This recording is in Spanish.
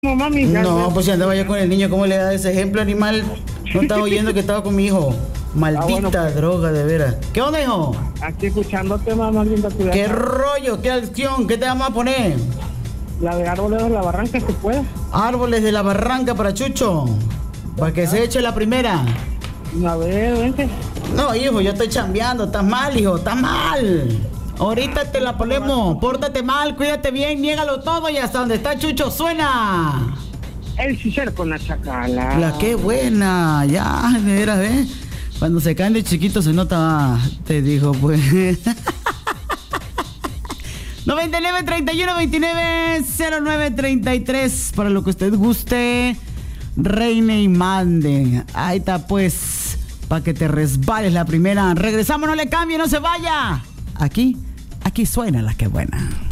No, mami, No, pues si andaba yo con el niño, ¿cómo le da ese ejemplo, animal? No estaba oyendo que estaba con mi hijo. Maldita bueno, pues. droga, de veras. ¿Qué onda, hijo? Aquí escuchándote, mamá, linda tuya. ¿Qué rollo? ¿Qué acción? ¿Qué te vamos a poner? La de Árboles de la Barranca, ¿se puede? Árboles de la Barranca para Chucho. Para que se eche la primera. A ver, vente. No, hijo, yo estoy chambeando. Estás mal, hijo, estás mal. Ahorita te la ponemos. Pórtate mal, cuídate bien, niégalo todo y hasta donde está Chucho suena. El Cicer con la chacala. La qué buena, ya, de veras, ¿ves? Cuando se caen de chiquito se nota, te digo, pues. 99 31 29 09 33 para lo que usted guste, reine y mande. Ahí está, pues, para que te resbales la primera. Regresamos, no le cambie, no se vaya. Aquí suena la que buena.